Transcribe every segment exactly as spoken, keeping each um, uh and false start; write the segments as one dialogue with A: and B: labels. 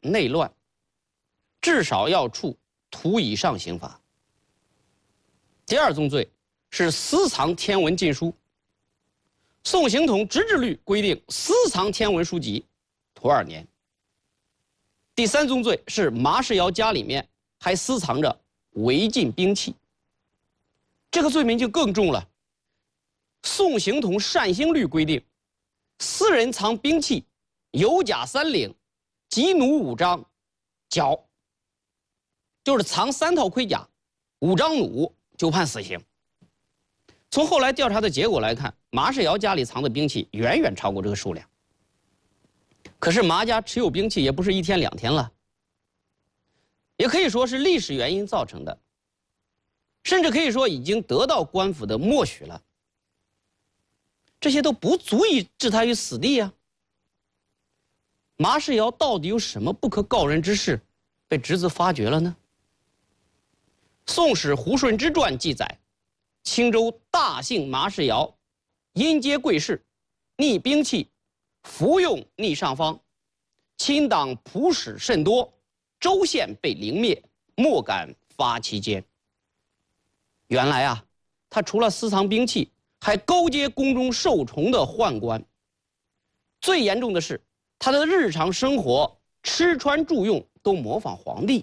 A: 内乱，至少要处徒以上刑罚。第二宗罪是私藏天文禁书。宋刑统直制律规定，私藏天文书籍，徒二年。第三宗罪是麻世尧家里面还私藏着违禁兵器，这个罪名就更重了。宋刑统善兴律规定，私人藏兵器，有甲三领，及弩五张，绞，就是藏三套盔甲，五张弩就判死刑。从后来调查的结果来看，麻世尧家里藏的兵器远远超过这个数量。可是麻家持有兵器也不是一天两天了，也可以说是历史原因造成的，甚至可以说已经得到官府的默许了。这些都不足以置他于死地啊！麻世尧到底有什么不可告人之事，被侄子发觉了呢？《宋史·胡顺之传》记载，青州大姓麻世尧，因接贵士，逆兵器，服用逆上方，亲党仆使甚多，州县被凌灭，莫敢发其奸。原来啊，他除了私藏兵器，还勾结宫中受宠的宦官。最严重的是，他的日常生活、吃穿住用都模仿皇帝。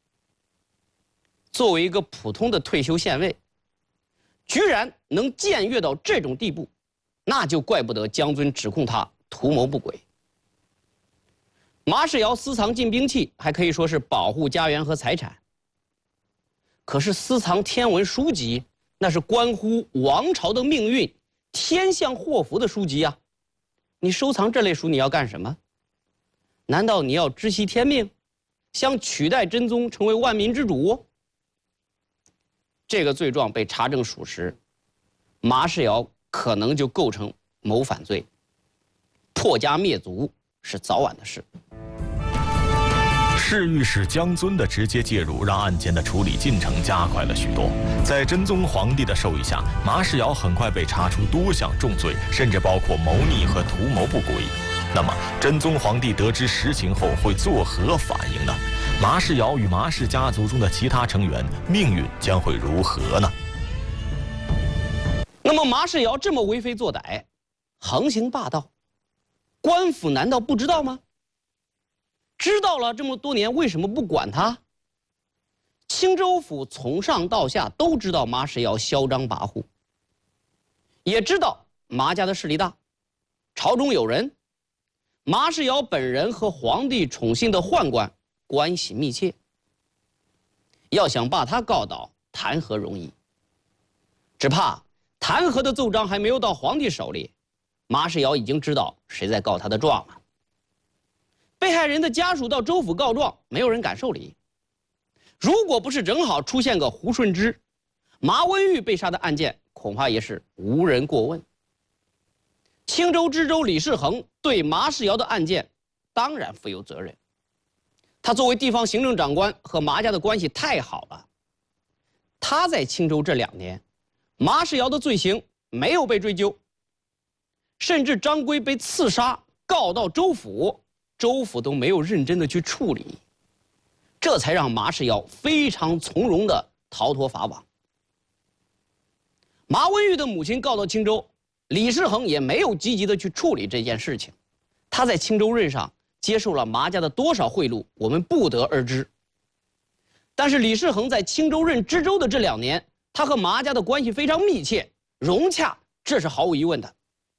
A: 作为一个普通的退休县尉，居然能僭越到这种地步，那就怪不得姜尊指控他图谋不轨。麻世尧私藏禁兵器，还可以说是保护家园和财产。可是私藏天文书籍，那是关乎王朝的命运、天象祸福的书籍啊！你收藏这类书，你要干什么？难道你要知悉天命，想取代真宗成为万民之主？这个罪状被查证属实，麻世尧可能就构成谋反罪，破家灭族是早晚的事。
B: 侍御史姜尊的直接介入，让案件的处理进程加快了许多。在真宗皇帝的授意下，麻世尧很快被查出多项重罪，甚至包括谋逆和图谋不轨。那么，真宗皇帝得知实情后会作何反应呢？麻世尧与麻氏家族中的其他成员命运将会如何呢？
A: 那么，麻世尧这么为非作歹，横行霸道，官府难道不知道吗？知道了这么多年，为什么不管他？青州府从上到下都知道麻世尧嚣张跋扈，也知道麻家的势力大，朝中有人，麻世尧本人和皇帝宠幸的宦官关系密切，要想把他告倒，谈何容易？只怕弹劾的奏章还没有到皇帝手里，麻世尧已经知道谁在告他的状了。被害人的家属到州府告状，没有人敢受理。如果不是正好出现个胡顺之、麻温玉被杀的案件，恐怕也是无人过问。青州知州李世恒对麻世尧的案件当然负有责任。他作为地方行政长官，和麻家的关系太好了。他在青州这两年，麻世尧的罪行没有被追究，甚至张圭被刺杀告到州府，州府都没有认真的去处理，这才让麻世尧非常从容的逃脱法网。麻温玉的母亲告到青州，李世恒也没有积极的去处理这件事情。他在青州任上接受了麻家的多少贿赂，我们不得而知。但是李世恒在青州任知州的这两年，他和麻家的关系非常密切融洽，这是毫无疑问的。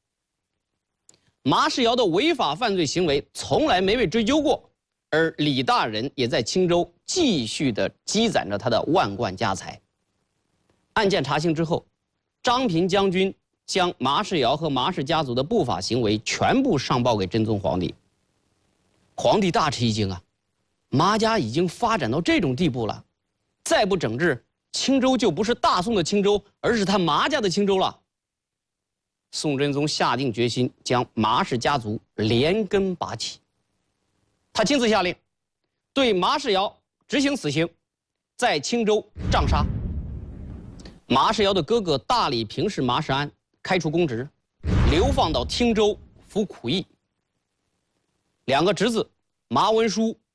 A: 麻世尧的违法犯罪行为从来没被追究过，而李大人也在青州继续的积攒着他的万贯家财。案件查清之后，张平将军将麻世尧和麻氏家族的不法行为全部上报给真宗皇帝。皇帝大吃一惊啊，麻家已经发展到这种地步了，再不整治，青州就不是大宋的青州，而是他麻家的青州了。宋真宗下定决心将麻氏家族连根拔起，他亲自下令对麻世尧执行死刑，在青州杖杀。麻世尧的哥哥大理平氏麻世安开除公职，流放到汀州服苦役。两个侄子麻文书、